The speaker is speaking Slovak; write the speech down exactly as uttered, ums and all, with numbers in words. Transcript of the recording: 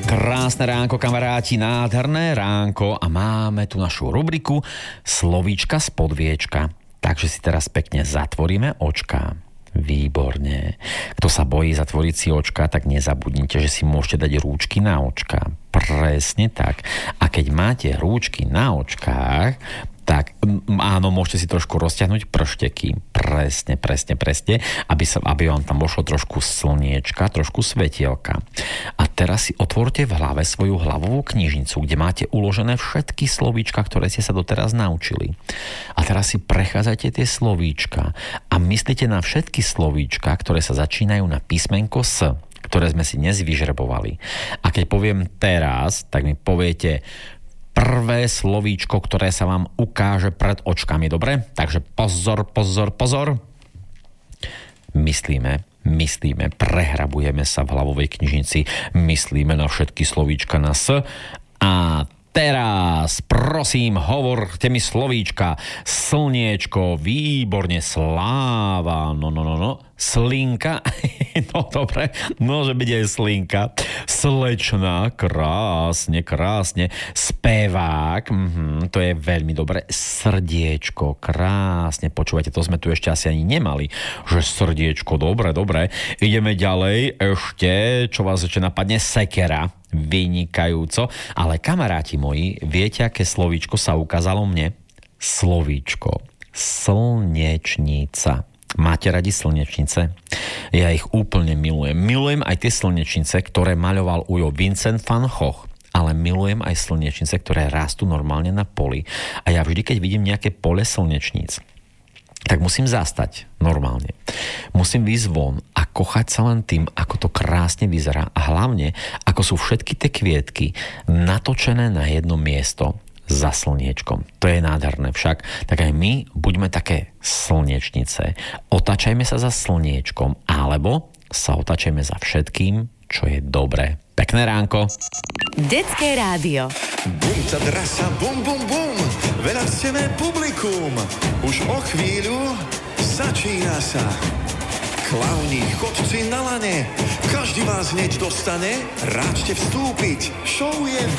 Krásne ránko, kamaráti, nádherné ránko a máme tu našu rubriku Slovíčka z podviečka. Takže si teraz pekne zatvoríme očka. Výborne. Kto sa bojí zatvoriť si očka, tak nezabudnite, že si môžete dať rúčky na očka. Presne tak. A keď máte rúčky na očkách, tak áno, môžete si trošku rozťahnuť pršteky. Presne, presne, presne, aby, sa, aby vám tam vošlo trošku slniečka, trošku svetielka. A teraz si otvorte v hlave svoju hlavovú knižnicu, kde máte uložené všetky slovíčka, ktoré ste sa doteraz naučili. A teraz si prechádzajte tie slovíčka a myslíte na všetky slovíčka, ktoré sa začínajú na písmenko S, ktoré sme si dnes vyžrebovali. A keď poviem teraz, tak mi poviete prvé slovíčko, ktoré sa vám ukáže pred očkami, dobre? Takže pozor, pozor, pozor. Myslíme, myslíme, prehrabujeme sa v hlavovej knižnici, myslíme na všetky slovíčka na S a teraz, prosím, hovorte mi slovíčka. Slniečko, výborne, sláva, no, no, no, no, slinka, no dobre, môže byť aj slinka, slečna, krásne, krásne, spevák, mm, to je veľmi dobre, srdiečko, krásne, počúvajte, to sme tu ešte asi ani nemali, že srdiečko, dobre, dobre, ideme ďalej, ešte, čo vás ešte napadne, sekera, vynikajúco, ale kamaráti moji, viete, aké slovíčko sa ukázalo mne? Slovíčko, slnečnica. Máte radi slnečnice? Ja ich úplne milujem. Milujem aj tie slnečnice, ktoré maľoval ujo Vincent van Gogh, ale milujem aj slnečnice, ktoré rastú normálne na poli. A ja vždy, keď vidím nejaké pole slnečníc, tak musím zastať normálne. Musím výjsť von a kochať sa len tým, ako to krásne vyzerá a hlavne, ako sú všetky tie kvietky natočené na jedno miesto za slniečkom. To je nádherné však. Tak aj my buďme také slnečnice. Otačajme sa za slniečkom alebo sa otačajme za všetkým, čo je dobré. Pekné ránko. Detské rádio. Bum, ta drasa, bum, bum, bum. Veľa ctené publikum. Už o chvíľu začína sa. Klauni, chodci na lane. Každý vás hneď dostane. Ráčte vstúpiť. Show je